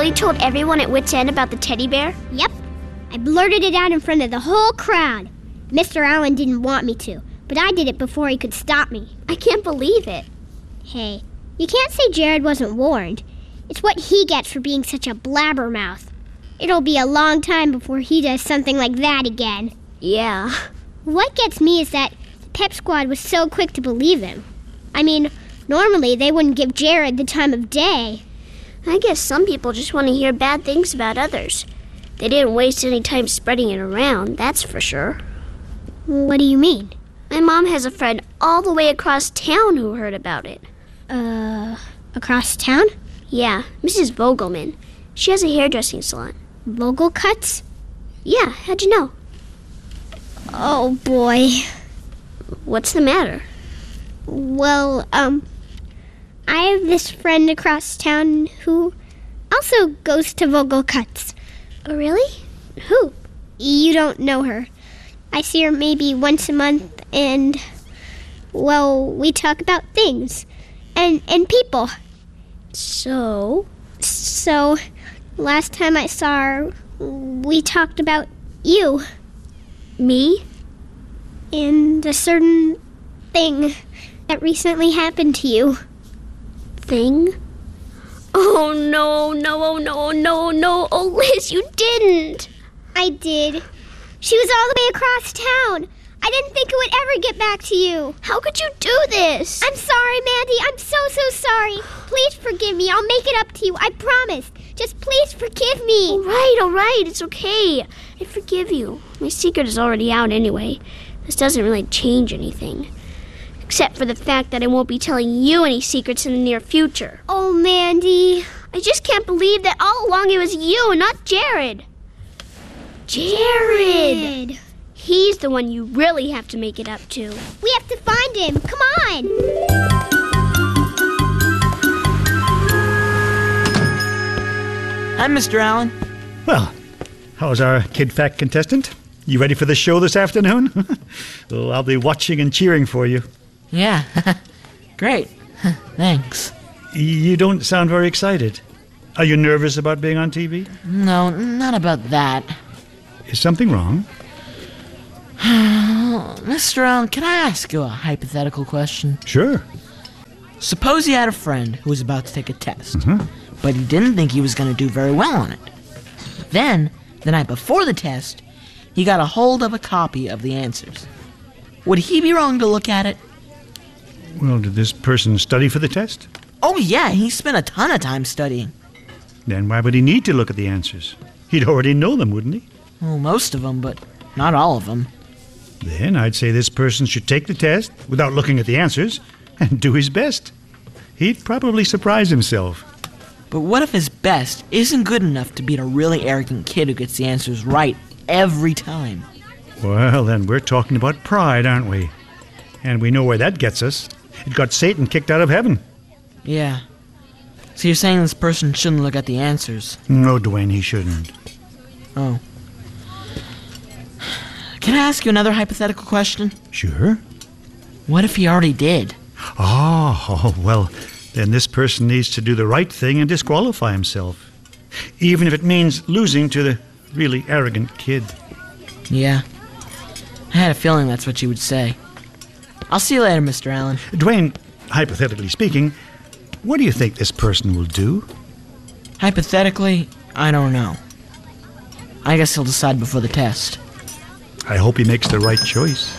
really told everyone at Wits End about the teddy bear? Yep. I blurted it out in front of the whole crowd. Mr. Allen didn't want me to, but I did it before he could stop me. I can't believe it. Hey, you can't say Jared wasn't warned. It's what he gets for being such a blabbermouth. It'll be a long time before he does something like that again. Yeah. What gets me is that the Pep Squad was so quick to believe him. I mean, normally they wouldn't give Jared the time of day. I guess some people just want to hear bad things about others. They didn't waste any time spreading it around, that's for sure. What do you mean? My mom has a friend all the way across town who heard about it. Across town? Yeah, Mrs. Vogelman. She has a hairdressing salon. Vogel Cuts? Yeah, how'd you know? Oh, boy. What's the matter? Well, I have this friend across town who also goes to Vogel Cuts. Oh, really? Who? You don't know her. I see her maybe once a month, and, well, we talk about things and people. So, last time I saw her, we talked about you. Me? And a certain thing that recently happened to you. Thing? Oh, no. Oh, Liz, you didn't. I did. She was all the way across town. I didn't think it would ever get back to you. How could you do this? I'm sorry, Mandy. I'm so sorry. Please forgive me. I'll make it up to you. I promise. Just please forgive me. All right. It's okay. I forgive you. My secret is already out anyway. This doesn't really change anything. Except for the fact that I won't be telling you any secrets in the near future. Oh, Mandy. I just can't believe that all along it was you and not Jared. Jared! He's the one you really have to make it up to. We have to find him. Come on. Hi, Mr. Allen. Well, how's our Kid Fact contestant? You ready for the show this afternoon? Well, I'll be watching and cheering for you. Yeah, great. Thanks. You don't sound very excited. Are you nervous about being on TV? No, not about that. Is something wrong? Mr. Allen, can I ask you a hypothetical question? Sure. Suppose you had a friend who was about to take a test, but he didn't think he was going to do very well on it. Then, the night before the test, he got a hold of a copy of the answers. Would he be wrong to look at it? Well, did this person study for the test? Oh yeah, he spent a ton of time studying. Then why would he need to look at the answers? He'd already know them, wouldn't he? Well, most of them, but not all of them. Then I'd say this person should take the test without looking at the answers and do his best. He'd probably surprise himself. But what if his best isn't good enough to beat a really arrogant kid who gets the answers right every time? Well, then we're talking about pride, aren't we? And we know where that gets us. It got Satan kicked out of heaven. Yeah. So you're saying this person shouldn't look at the answers? No, Dwayne, he shouldn't. Oh. Can I ask you another hypothetical question? Sure. What if he already did? Oh, well, then this person needs to do the right thing and disqualify himself. Even if it means losing to the really arrogant kid. Yeah. I had a feeling that's what you would say. I'll see you later, Mr. Allen. Dwayne, hypothetically speaking, what do you think this person will do? Hypothetically, I don't know. I guess he'll decide before the test. I hope he makes the right choice.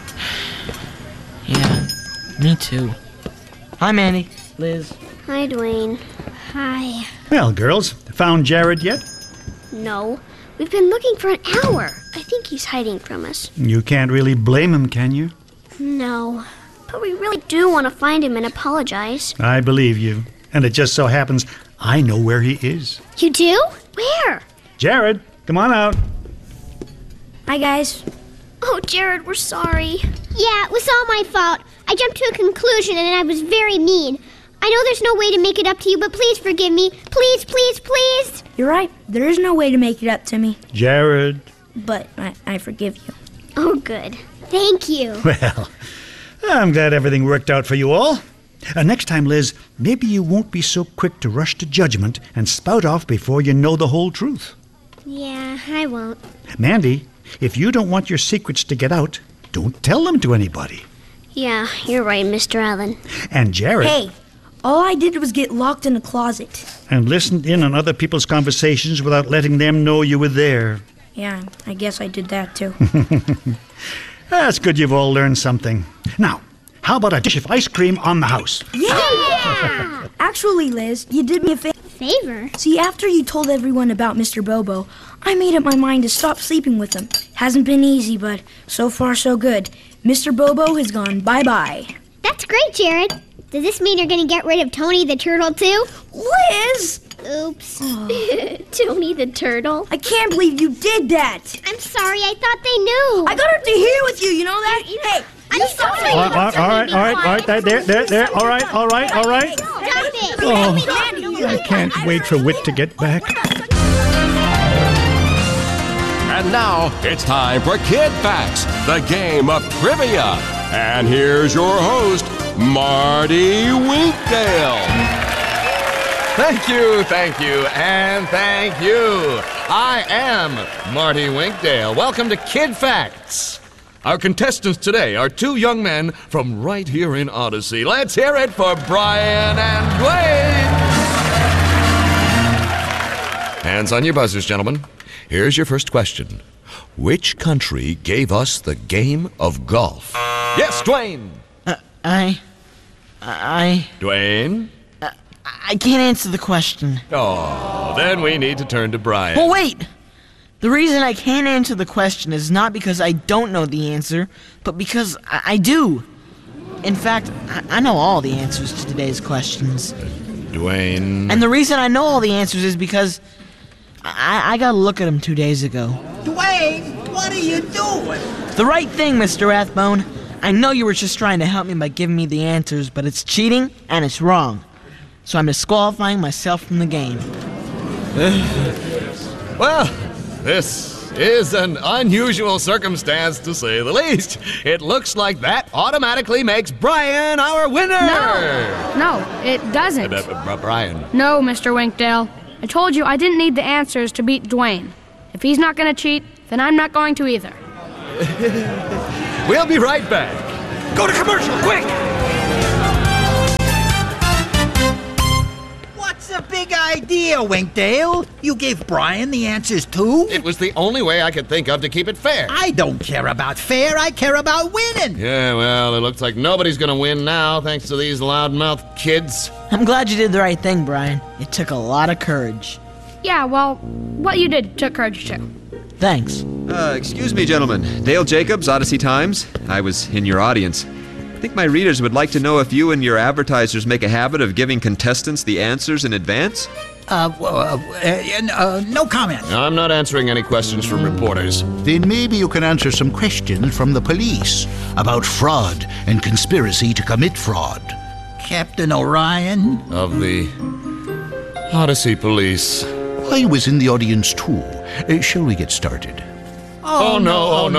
Yeah, me too. Hi, Mandy. Liz. Hi, Dwayne. Hi. Well, girls, found Jared yet? No. We've been looking for an hour. I think he's hiding from us. You can't really blame him, can you? No. But we really do want to find him and apologize. I believe you. And it just so happens I know where he is. You do? Where? Jared, come on out. Hi, guys. Oh, Jared, we're sorry. Yeah, it was all my fault. I jumped to a conclusion and I was very mean. I know there's no way to make it up to you, but please forgive me. Please, please, please. You're right. There is no way to make it up to me. Jared. But I forgive you. Oh, good. Thank you. Well, I'm glad everything worked out for you all. Next time, Liz, maybe you won't be so quick to rush to judgment and spout off before you know the whole truth. Yeah, I won't. Mandy, if you don't want your secrets to get out, don't tell them to anybody. Yeah, you're right, Mr. Allen. And Jared... Hey, all I did was get locked in a closet. And listened in on other people's conversations without letting them know you were there. Yeah, I guess I did that too. That's good you've all learned something. Now, how about a dish of ice cream on the house? Yeah! Actually, Liz, you did me a Favor? See, after you told everyone about Mr. Bobo, I made up my mind to stop sleeping with him. Hasn't been easy, but so far so good. Mr. Bobo has gone bye-bye. That's great, Jared. Does this mean you're going to get rid of Tony the Turtle, too? Liz! Oops. Tony the Turtle? I can't believe you did that. I'm sorry, I thought they knew. I got up to here with you, you know that? Hey, I'm sorry. All right, there, all right. Stop it. Oh, I can't wait for Wit to get back. And now it's time for Kid Facts, the game of trivia. And here's your host, Marty Winkdale. Thank you, and thank you. I am Marty Winkdale. Welcome to Kid Facts. Our contestants today are two young men from right here in Odyssey. Let's hear it for Brian and Dwayne. Hands on your buzzers, gentlemen. Here's your first question. Which country gave us the game of golf? Yes, Dwayne. Dwayne? I can't answer the question. Oh, then we need to turn to Brian. Well, wait! The reason I can't answer the question is not because I don't know the answer, but because I do. In fact, I know all the answers to today's questions. Dwayne. And the reason I know all the answers is because I got to look at them 2 days ago. Dwayne, what are you doing? The right thing, Mr. Rathbone. I know you were just trying to help me by giving me the answers, but it's cheating and it's wrong. So I'm disqualifying myself from the game. Well, this is an unusual circumstance, to say the least. It looks like that automatically makes Brian our winner. No, it doesn't. Brian. No, Mr. Winkdale. I told you I didn't need the answers to beat Dwayne. If he's not going to cheat, then I'm not going to either. We'll be right back. Go to commercial, quick! What's the big idea, Winkdale? You gave Brian the answers too? It was the only way I could think of to keep it fair. I don't care about fair, I care about winning. Yeah, well, it looks like nobody's gonna win now, thanks to these loudmouth kids. I'm glad you did the right thing, Brian. It took a lot of courage. Yeah, well, what you did took courage too. Thanks. Excuse me, gentlemen. Dale Jacobs, Odyssey Times. I was in your audience. I think my readers would like to know if you and your advertisers make a habit of giving contestants the answers in advance. No comment. I'm not answering any questions from reporters. Then maybe you can answer some questions from the police about fraud and conspiracy to commit fraud. Captain Orion? Of the Odyssey Police. I was in the audience too. Shall we get started? Oh no.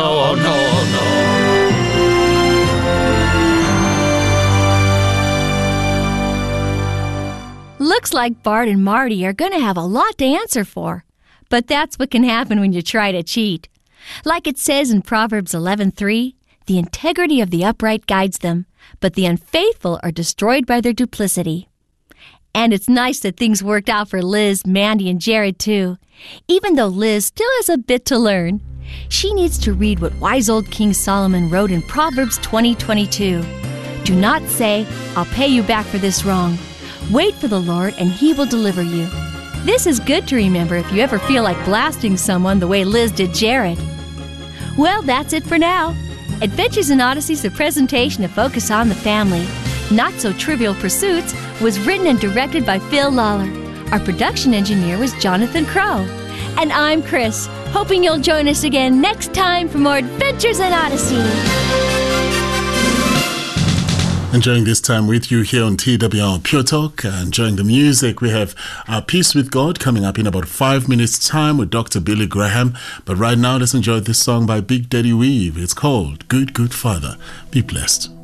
Looks like Bart and Marty are going to have a lot to answer for. But that's what can happen when you try to cheat. Like it says in Proverbs 11:3, the integrity of the upright guides them, but the unfaithful are destroyed by their duplicity. And it's nice that things worked out for Liz, Mandy, and Jared, too. Even though Liz still has a bit to learn. She needs to read what wise old King Solomon wrote in Proverbs 20:22. Do not say, I'll pay you back for this wrong. Wait for the Lord, and He will deliver you. This is good to remember if you ever feel like blasting someone the way Liz did Jared. Well, that's it for now. Adventures in Odyssey is a presentation of Focus on the Family. Not So Trivial Pursuits was written and directed by Phil Lawler. Our production engineer was Jonathan Crow. And I'm Chris, hoping you'll join us again next time for more Adventures in Odyssey. Enjoying this time with you here on TWR Pure Talk. Enjoying the music. We have Peace with God coming up in about 5 minutes' time with Dr. Billy Graham. But right now, let's enjoy this song by Big Daddy Weave. It's called Good, Good Father. Be blessed.